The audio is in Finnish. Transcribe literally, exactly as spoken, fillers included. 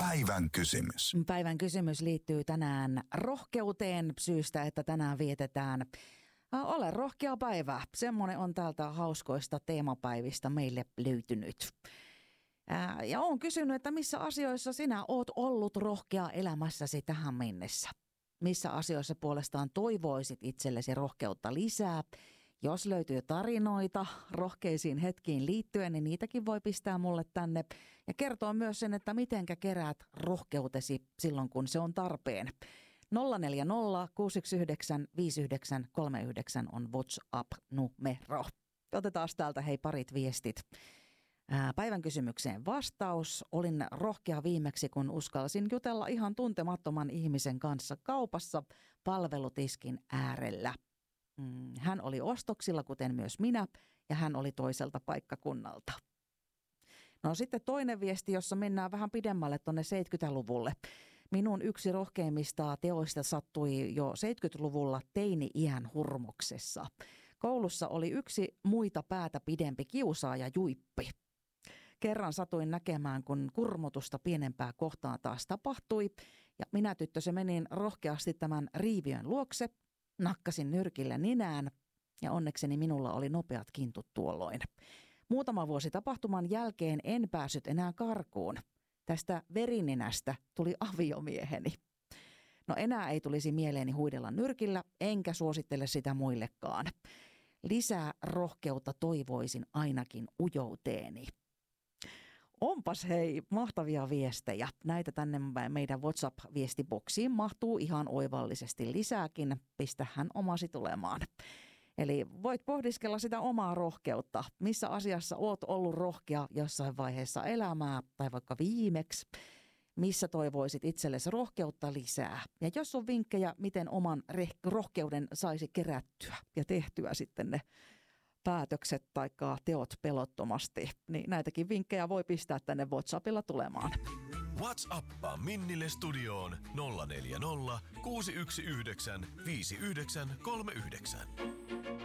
Päivän kysymys. Päivän kysymys liittyy tänään rohkeuteen syystä, että tänään vietetään Ole rohkea päivä. Semmoinen on täältä hauskoista teemapäivistä meille löytynyt. Ää, ja olen kysynyt, että missä asioissa sinä oot ollut rohkea elämässäsi tähän mennessä? Missä asioissa puolestaan toivoisit itsellesi rohkeutta lisää? Jos löytyy tarinoita rohkeisiin hetkiin liittyen, niin niitäkin voi pistää mulle tänne. Ja kertoa myös sen, että mitenkä keräät rohkeutesi silloin, kun se on tarpeen. nolla neljä nolla, kuusi yksi yhdeksän, viisi yhdeksän kolme yhdeksän on WhatsApp-numero. Otetaan täältä hei parit viestit. Ää, päivän kysymykseen vastaus. Olin rohkea viimeksi, kun uskalsin jutella ihan tuntemattoman ihmisen kanssa kaupassa palvelutiskin äärellä. Hän oli ostoksilla, kuten myös minä, ja hän oli toiselta paikkakunnalta. No sitten toinen viesti, jossa mennään vähän pidemmälle tuonne seitsemänkymmentäluvulle. Minun yksi rohkeimmista teoista sattui jo seitsemänkymmentäluvulla teini-iän hurmoksessa. Koulussa oli yksi muita päätä pidempi kiusaaja Juippi. Kerran satuin näkemään, kun kurmutusta pienempää kohtaan taas tapahtui, ja minä tyttöse menin rohkeasti tämän riiviön luokse. Nakkasin nyrkillä ninään ja onnekseni minulla oli nopeat kintut tuolloin. Muutama vuosi tapahtuman jälkeen en päässyt enää karkuun. Tästä verininästä tuli aviomieheni. No enää ei tulisi mieleeni huidella nyrkillä, enkä suosittele sitä muillekaan. Lisää rohkeutta toivoisin ainakin ujouteeni. Onpas hei, mahtavia viestejä. Näitä tänne meidän WhatsApp-viestiboksiin mahtuu ihan oivallisesti lisääkin. Pistähän omasi tulemaan. Eli voit pohdiskella sitä omaa rohkeutta. Missä asiassa oot ollut rohkea jossain vaiheessa elämää tai vaikka viimeksi. Missä toivoisit itsellesi rohkeutta lisää. Ja jos on vinkkejä, miten oman rohkeuden saisi kerättyä ja tehtyä sitten ne päätökset tai teot pelottomasti, niin näitäkin vinkkejä voi pistää tänne WhatsAppilla tulemaan. WhatsAppaa Minnille studioon nolla neljä nolla, kuusi yksi yhdeksän, viisi yhdeksän kolme yhdeksän.